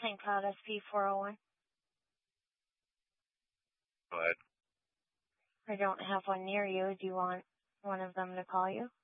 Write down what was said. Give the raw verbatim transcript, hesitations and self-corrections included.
Saint Cloud S P four oh one. Go ahead. I don't have one near you. Do you want one of them to call you?